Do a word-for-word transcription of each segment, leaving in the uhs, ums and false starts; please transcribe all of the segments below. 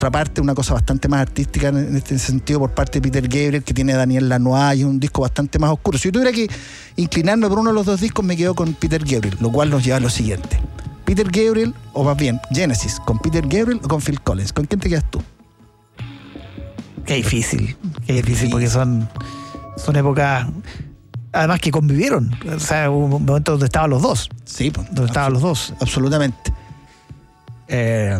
parte, una cosa bastante más artística en este sentido por parte de Peter Gabriel, que tiene a Daniel Lanois, y es un disco bastante más oscuro. Si yo tuviera que inclinarme por uno de los dos discos, me quedo con Peter Gabriel, lo cual nos lleva a lo siguiente. Peter Gabriel, o más bien Genesis, ¿con Peter Gabriel o con Phil Collins? ¿Con quién te quedas tú? Qué difícil, qué difícil, porque son, son épocas, además que convivieron. O sea, hubo un momento donde estaban los dos. Sí, pues, donde estaban los dos. Absolutamente. Eh,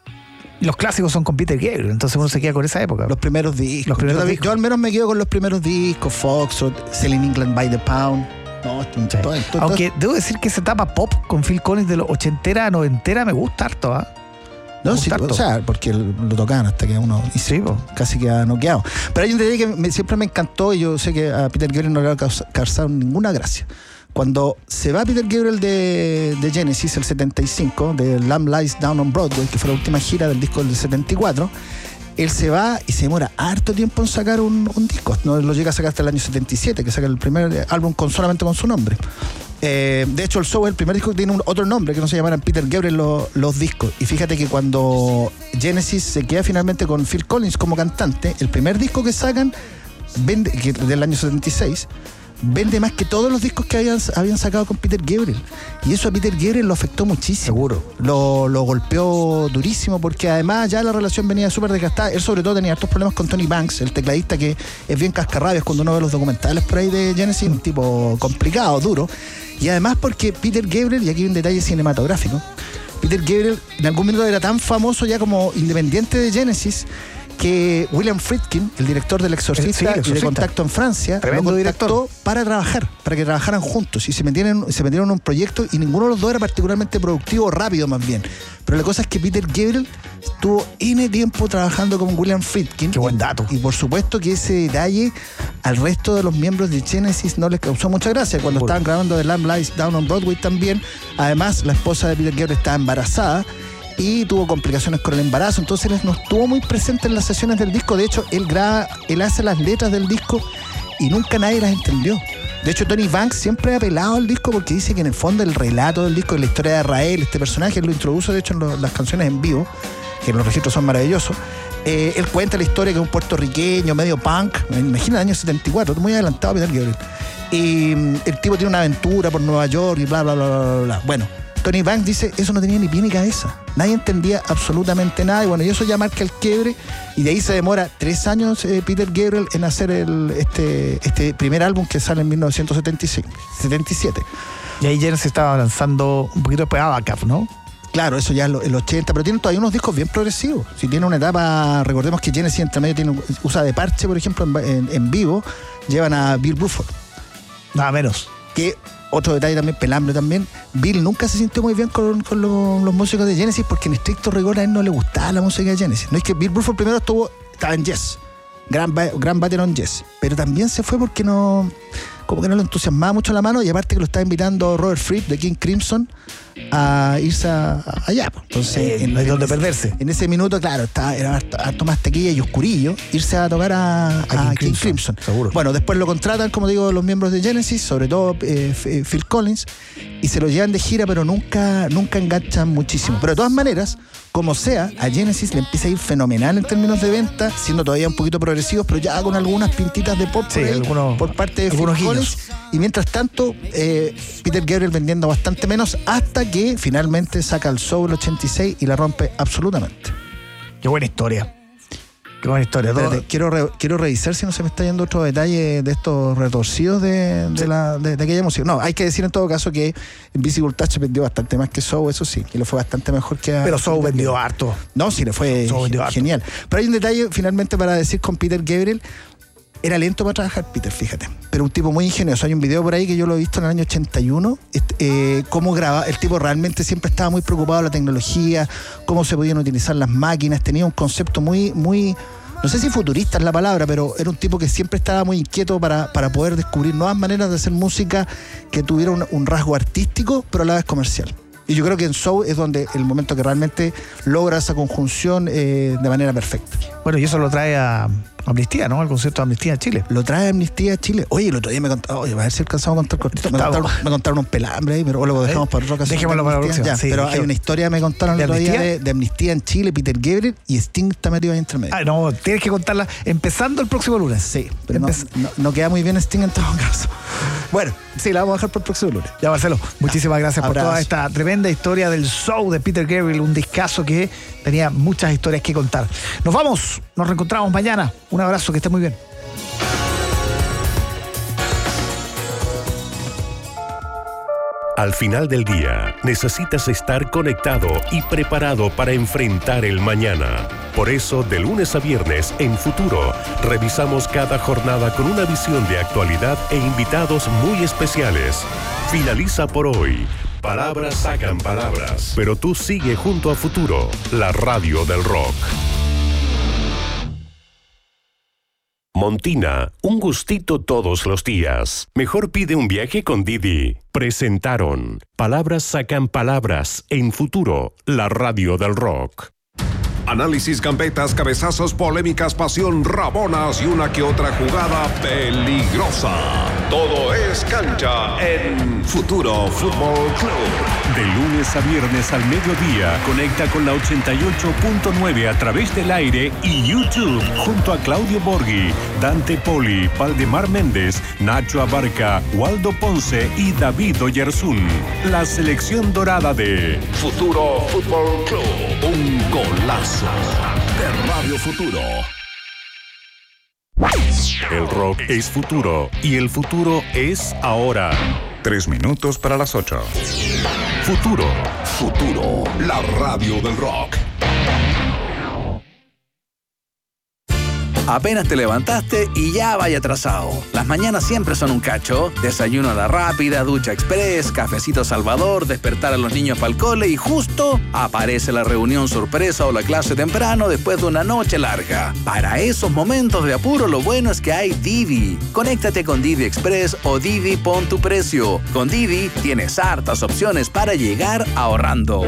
los clásicos son con Peter Gabriel, entonces uno se queda con esa época. Los primeros discos. Los primeros yo, discos. yo al menos me quedo con los primeros discos, Foxtrot, Selling England by the Pound. No, esto, Sí. todo, esto, Aunque todo. debo decir que esa etapa pop con Phil Collins de los ochentera a noventera me gusta harto, ¿ah? ¿eh? No, sí, o sea, porque lo tocaban hasta que uno sí, po. casi queda noqueado. Pero hay un detalle que me, siempre me encantó, y yo sé que a Peter Gabriel no le va a causar ninguna gracia. Cuando se va Peter Gabriel de, de Genesis, el setenta y cinco, de Lamb Lies Down on Broadway, que fue la última gira del disco del setenta y cuatro, él se va y se demora harto tiempo en sacar un, un disco. No lo llega a sacar hasta el año setenta y siete, que saca el primer álbum con, solamente con su nombre. Eh, de hecho, el Show es el primer disco que tiene un, otro nombre, que no se llamaran Peter Gabriel lo, los discos. Y fíjate que cuando Genesis se queda finalmente con Phil Collins como cantante, el primer disco que sacan, vende, que, del año setenta y seis, vende más que todos los discos que habían, habían sacado con Peter Gabriel. Y eso a Peter Gabriel lo afectó muchísimo. Seguro. Lo, lo golpeó durísimo, porque además ya la relación venía súper desgastada. Él sobre todo tenía hartos problemas con Tony Banks, el tecladista, que es bien cascarrabias cuando uno ve los documentales por ahí de Genesis, un tipo complicado, duro. Y además porque Peter Gabriel, y aquí hay un detalle cinematográfico, Peter Gabriel en algún momento era tan famoso ya como independiente de Genesis, que William Friedkin, el director del Exorcista, sí, el Exorcista. y de Contacto en Francia, Tremendo lo contactó director. para trabajar, para que trabajaran juntos, y se metieron, se metieron en un proyecto, y ninguno de los dos era particularmente productivo, o rápido más bien. Pero la cosa es que Peter Gabriel estuvo N tiempo trabajando con William Friedkin. Qué buen dato. Y, y por supuesto que ese detalle al resto de los miembros de Genesis no les causó mucha gracia. Cuando Seguro. estaban grabando The Lamb Lies Down on Broadway también, además la esposa de Peter Gabriel estaba embarazada y tuvo complicaciones con el embarazo, entonces él no estuvo muy presente en las sesiones del disco. De hecho, él graba, él hace las letras del disco y nunca nadie las entendió. De hecho, Tony Banks siempre ha apelado al disco porque dice que en el fondo el relato del disco, la historia de Rael, este personaje, él lo introduce de hecho en lo, las canciones en vivo, que los registros son maravillosos. Eh, él cuenta la historia que es un puertorriqueño, medio punk, imagina el año setenta y cuatro, muy adelantado Peter Gabriel. Y mm, el tipo tiene una aventura por Nueva York y bla, bla, bla, bla, bla, bla. Bueno, Tony Banks dice, eso no tenía ni pie ni cabeza. Nadie entendía absolutamente nada. Y bueno, y eso ya marca el quiebre. Y de ahí se demora tres años eh, Peter Gabriel en hacer el, este, este primer álbum que sale en mil novecientos setenta y siete. Y ahí Genesis estaba lanzando un poquito después Abacab, ¿no? Claro, eso ya es el ochenta, pero tienen todavía unos discos bien progresivos. Si tiene una etapa, recordemos que Genesis entre medio tiene, usa de parche, por ejemplo, en, en, en vivo, llevan a Bill Bruford. Nada menos. Que otro detalle también, pelambre también, Bill nunca se sintió muy bien con, con los, los músicos de Genesis, porque en estricto rigor a él no le gustaba la música de Genesis. No es que Bill Bruford primero estuvo, estaba en Yes, gran, gran bater on Yes, pero también se fue porque no, como que no le entusiasmaba mucho la mano, y aparte que lo estaba invitando Robert Fripp de King Crimson a irse a, a allá. Entonces, eh, en, no hay donde ese, perderse. En ese minuto, claro, estaba, era harto, harto más tequilla y oscurillo irse a tocar a, a, a King, King Crimson, Crimson. Seguro. Bueno, después lo contratan, como digo, los miembros de Genesis, sobre todo eh, Phil Collins, y se lo llevan de gira, pero nunca, nunca enganchan muchísimo. Pero de todas maneras, como sea, a Genesis le empieza a ir fenomenal en términos de venta, siendo todavía un poquito progresivos, pero ya con algunas pintitas de pop sí, por, ahí, algunos, por parte de Phil Collins. Collins. Y mientras tanto, eh, Peter Gabriel vendiendo bastante menos, hasta que finalmente saca el Show el ochenta y seis y la rompe absolutamente. Qué buena historia. Qué buena historia. Todo... Espérate, quiero, re, quiero revisar si no se me está yendo otro detalle de estos retorcidos de, de, sí. la, de, de aquella música. No, hay que decir en todo caso que Invisible Touch vendió bastante más que Show, eso sí, y le fue bastante mejor que a... Pero Show vendió harto. No, sí, le fue genial. Harto. Pero hay un detalle finalmente para decir con Peter Gabriel. Era lento para trabajar Peter, fíjate, pero un tipo muy ingenioso. Hay un video por ahí que yo lo he visto en el año ochenta y uno, eh, cómo graba. El tipo realmente siempre estaba muy preocupado de la tecnología, cómo se podían utilizar las máquinas, tenía un concepto muy, muy, no sé si futurista es la palabra, pero era un tipo que siempre estaba muy inquieto para, para poder descubrir nuevas maneras de hacer música que tuviera un, un rasgo artístico, pero a la vez comercial. Y yo creo que en Show es donde el momento que realmente logra esa conjunción eh, de manera perfecta. Bueno, y eso lo trae a Amnistía, ¿no? El concierto de Amnistía en Chile. Lo trae Amnistía a Chile. Oye, el otro día me contaron, oye, a ver si alcanzamos a contar cortito. Me contaron, me contaron un pelambre ahí, pero lo dejamos para otra ocasión. Dejémoslo para la próxima. Ya, sí, pero dejémoslo. hay una historia, me contaron el otro día de, de Amnistía en Chile, Peter Gabriel y Sting está metido ahí entre medio. Ah, no, tienes que contarla empezando el próximo lunes. Sí, pero no, no, no queda muy bien Sting en todo caso. Bueno, sí, la vamos a dejar para el próximo lunes. Ya, Marcelo, muchísimas gracias Abrazo. por toda esta tremenda historia del show de Peter Gabriel, un discazo que tenía muchas historias que contar. Nos vamos, nos reencontramos mañana. Un abrazo, que esté muy bien. Al final del día, necesitas estar conectado y preparado para enfrentar el mañana. Por eso, de lunes a viernes, en Futuro, revisamos cada jornada con una visión de actualidad e invitados muy especiales. Finaliza por hoy. Palabras sacan palabras. Pero tú sigue junto a Futuro, la radio del rock. Montina, un gustito todos los días. Mejor pide un viaje con Didi. Presentaron Palabras sacan palabras en Futuro, la radio del rock. Análisis, gambetas, cabezazos, polémicas, pasión, rabonas y una que otra jugada peligrosa. Todo es cancha en Futuro Fútbol Club. De lunes a viernes al mediodía, conecta con la ochenta y ocho punto nueve a través del aire y YouTube, junto a Claudio Borghi, Dante Poli, Valdemar Méndez, Nacho Abarca, Waldo Ponce y David Oyarzún. La selección dorada de Futuro Fútbol Club. Un golazo de Radio Futuro. El rock es futuro y el futuro es ahora. Tres minutos para las ocho. Futuro. Futuro, la radio del rock. Apenas te levantaste y ya vaya atrasado. Las mañanas siempre son un cacho. Desayuno a la rápida, ducha express, cafecito Salvador, despertar a los niños para el cole y justo aparece la reunión sorpresa o la clase temprano después de una noche larga. Para esos momentos de apuro, lo bueno es que hay Didi. Conéctate con Didi Express o Didi Pon tu Precio. Con Didi tienes hartas opciones para llegar ahorrando.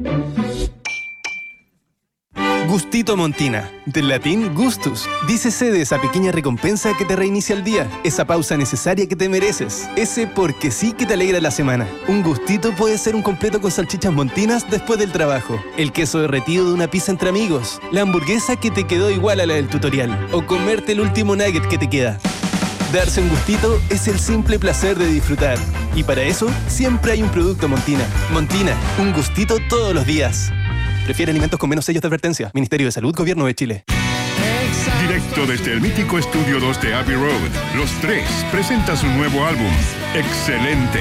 Gustito Montina, del latín gustus. Dícese de esa pequeña recompensa que te reinicia el día, esa pausa necesaria que te mereces, ese porque sí que te alegra la semana. Un gustito puede ser un completo con salchichas montinas después del trabajo, el queso derretido de una pizza entre amigos, la hamburguesa que te quedó igual a la del tutorial, o comerte el último nugget que te queda. Darse un gustito es el simple placer de disfrutar. Y para eso, siempre hay un producto Montina. Montina, un gustito todos los días. Prefiere alimentos con menos sellos de advertencia. Ministerio de Salud, Gobierno de Chile. Directo desde el mítico Estudio dos de Abbey Road, Los Tres presenta su nuevo álbum, Excelente.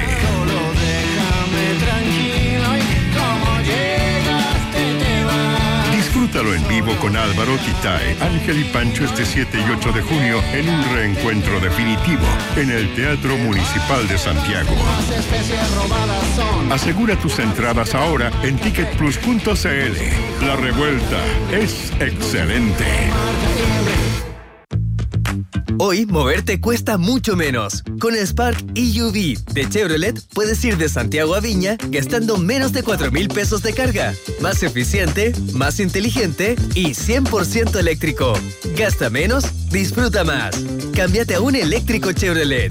Disfrútalo en vivo con Álvaro, Titae, Ángel y Pancho este siete y ocho de junio en un reencuentro definitivo en el Teatro Municipal de Santiago. Asegura tus entradas ahora en ticket plus punto c l. La revuelta es excelente. Hoy, moverte cuesta mucho menos. Con el Spark E U V de Chevrolet, puedes ir de Santiago a Viña gastando menos de cuatro mil pesos de carga. Más eficiente, más inteligente y cien por ciento eléctrico. Gasta menos, disfruta más. Cámbiate a un eléctrico Chevrolet.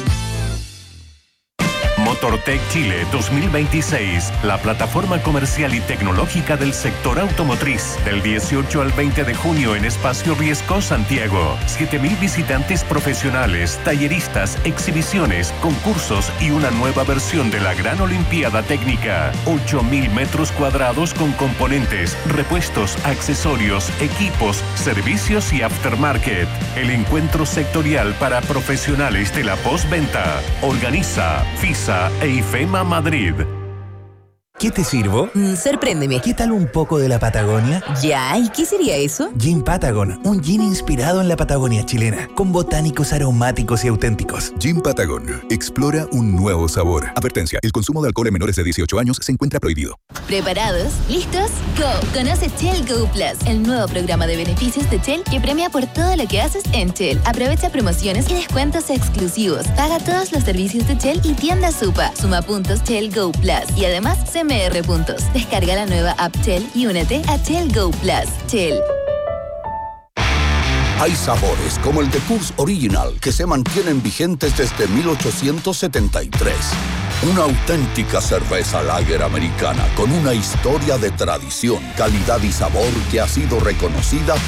Motortech Chile dos mil veintiséis, la plataforma comercial y tecnológica del sector automotriz. Del dieciocho al veinte de junio en Espacio Riesco, Santiago. siete mil visitantes profesionales, talleristas, exhibiciones, concursos y una nueva versión de la Gran Olimpiada Técnica. ocho mil metros cuadrados con componentes, repuestos, accesorios, equipos, servicios y aftermarket. El encuentro sectorial para profesionales de la postventa. Organiza FISA e IFEMA Madrid. ¿Qué te sirvo? Mm, sorpréndeme. ¿Qué tal un poco de la Patagonia? Ya, ¿y qué sería eso? Gin Patagon, un gin inspirado en la Patagonia chilena, con botánicos aromáticos y auténticos. Gin Patagon, explora un nuevo sabor. Advertencia, el consumo de alcohol en menores de dieciocho años se encuentra prohibido. ¿Preparados? ¿Listos? ¡Go! Conoce Shell Go Plus, el nuevo programa de beneficios de Shell que premia por todo lo que haces en Shell. Aprovecha promociones y descuentos exclusivos. Paga todos los servicios de Shell y tienda Supa. Suma puntos Shell Go Plus y además C M R puntos. Descarga la nueva app Shell y únete a Shell Go Plus. Shell. Hay sabores como el de Coors Original que se mantienen vigentes desde mil ochocientos setenta y tres. Una auténtica cerveza lager americana con una historia de tradición, calidad y sabor que ha sido reconocida